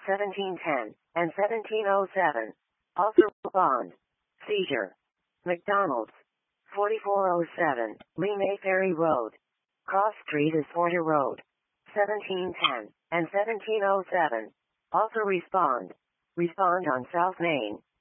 1710, and 1707. Also respond. Seizure. McDonald's. 4407, Lee Mayferry Road. Cross Street is Porter Road. 1710, and 1707. Also respond. Respond on South Main.